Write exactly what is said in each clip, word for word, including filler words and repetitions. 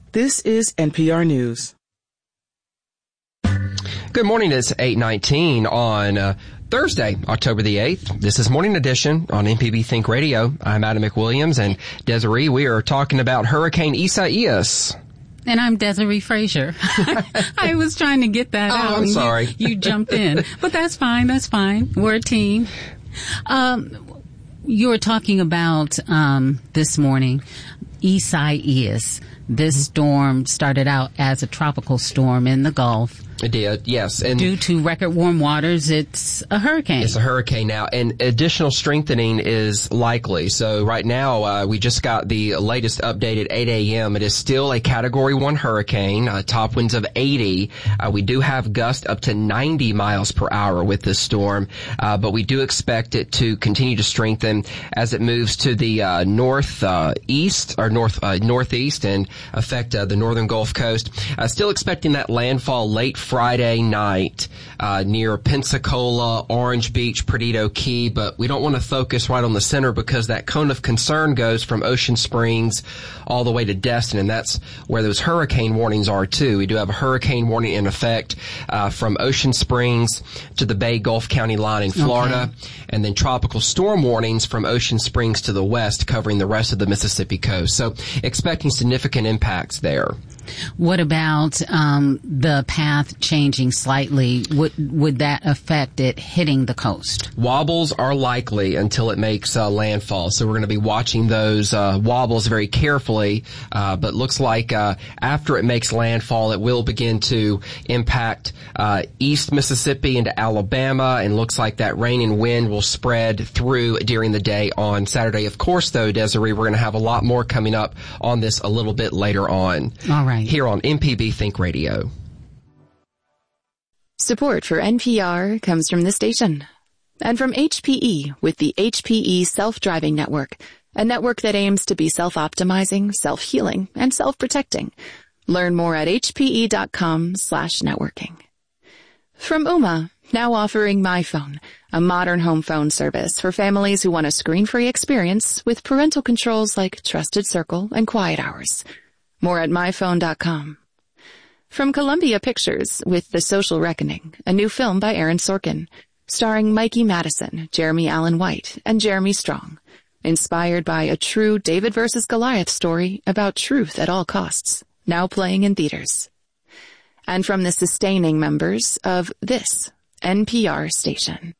This is N P R News. Good morning. It's eight nineteen on uh, Thursday, October the eighth. This is Morning Edition on M P B Think Radio. I'm Adam McWilliams, and Desiree, we are talking about Hurricane Isaias. And I'm Desiree Frazier. I was trying to get that oh, out. I'm sorry. You, you jumped in. But that's fine. That's fine. We're a team. Um, you were talking about um, this morning, Isaias. This storm started out as a tropical storm in the Gulf. It did, yes. And due to record warm waters, it's a hurricane. It's a hurricane now, and additional strengthening is likely. So right now, uh, we just got the latest update at eight a.m. It is still a Category one hurricane, uh, top winds of eighty. Uh, we do have gusts up to ninety miles per hour with this storm, uh, but we do expect it to continue to strengthen as it moves to the uh, north uh, east or north uh, northeast and affect uh, the northern Gulf Coast. Uh, still expecting that landfall late Friday night uh, near Pensacola, Orange Beach, Perdido Key, but we don't want to focus right on the center because that cone of concern goes from Ocean Springs all the way to Destin, and that's where those hurricane warnings are too. We do have a hurricane warning in effect uh, from Ocean Springs to the Bay Gulf County line in Florida, okay. And then tropical storm warnings from Ocean Springs to the west covering the rest of the Mississippi coast. So expecting significant impacts there. What about um, the path changing slightly? Would would that affect it hitting the coast? Wobbles are likely until it makes uh, landfall. So we're going to be watching those uh, wobbles very carefully. Uh, but looks like uh, after it makes landfall, it will begin to impact uh, East Mississippi into Alabama. And looks like that rain and wind will spread through during the day on Saturday. Of course, though, Desiree, we're going to have a lot more coming up on this a little bit later on. All right. Here on M P B Think Radio. Support for N P R comes from this station and from H P E with the H P E Self-Driving Network, a network that aims to be self-optimizing, self-healing, and self-protecting. Learn more at hpe.com slash networking. From Ooma, now offering MyPhone, a modern home phone service for families who want a screen-free experience with parental controls like Trusted Circle and Quiet Hours. More at my phone dot com. From Columbia Pictures with The Social Reckoning, a new film by Aaron Sorkin, starring Mikey Madison, Jeremy Allen White, and Jeremy Strong, inspired by a true David versus Goliath story about truth at all costs, now playing in theaters. And from the sustaining members of this N P R station.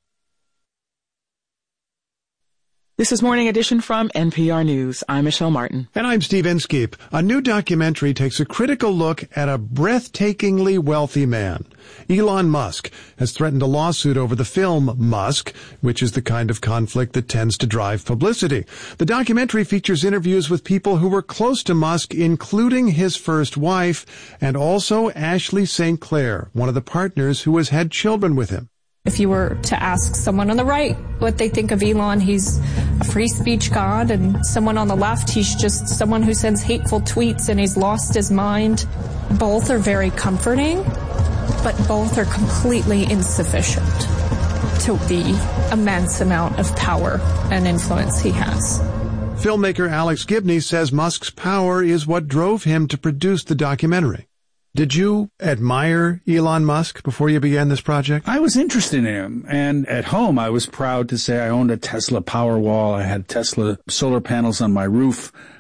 This is Morning Edition from N P R News. I'm Michelle Martin. And I'm Steve Inskeep. A new documentary takes a critical look at a breathtakingly wealthy man. Elon Musk has threatened a lawsuit over the film Musk, which is the kind of conflict that tends to drive publicity. The documentary features interviews with people who were close to Musk, including his first wife, and also Ashley Saint Clair, one of the partners who has had children with him. If you were to ask someone on the right what they think of Elon, he's a free speech god, and someone on the left, he's just someone who sends hateful tweets and he's lost his mind. Both are very comforting, but both are completely insufficient to the immense amount of power and influence he has. Filmmaker Alex Gibney says Musk's power is what drove him to produce the documentary. Did you admire Elon Musk before you began this project? I was interested in him, and at home I was proud to say I owned a Tesla Powerwall. I had Tesla solar panels on my roof.